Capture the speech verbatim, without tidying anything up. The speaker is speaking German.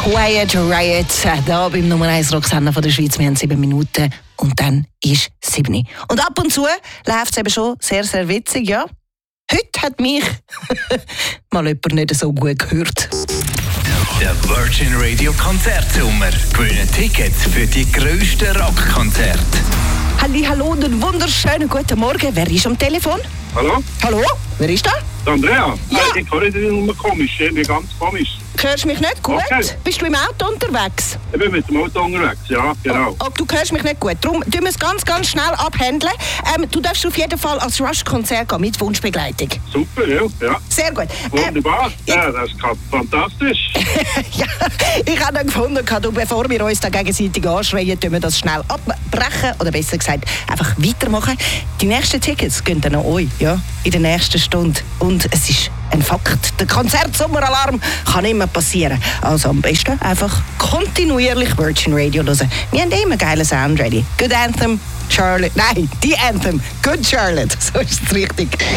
Quiet Riot, da beim Nummer eins Rocksender von der Schweiz. Wir haben sieben Minuten und dann ist sieben. Und ab und zu läuft es eben schon sehr, sehr witzig, ja. Heute hat mich mal jemand nicht so gut gehört. Der Virgin Radio Konzertsommer. Gewinne Tickets für die grössten Rockkonzerte. Halli, hallo und einen wunderschönen guten Morgen. Wer ist am Telefon? Hallo? Hallo? Wer ist da? Andrea? Ja. Ich höre dich nur komisch, irgendwie ganz komisch. Hörst du mich nicht gut? Okay. Bist du im Auto unterwegs? Ich bin mit dem Auto unterwegs, ja, genau. Oh, du hörst mich nicht gut. Darum tun wir es ganz, ganz schnell abhandeln. Ähm, du darfst auf jeden Fall als Rush-Konzert gehen mit Wunschbegleitung. Super, ja, ja. Sehr gut. Ähm, Wunderbar, ja, das ist fantastisch. ja, ich habe dann gefunden, du, bevor wir uns da gegenseitig anschreien, tun wir das schnell abbrechen oder besser gesagt einfach weitermachen. Die nächsten Tickets gehen dann an euch, ja, in der nächsten Stunde. Und es ist ein Fakt, der Konzertsommeralarm kann immer passieren. Also am besten einfach kontinuierlich Virgin Radio hören. Wir haben immer geile Sound ready. Good Anthem, Charlotte. Nein, die Anthem. Good Charlotte. So ist es richtig.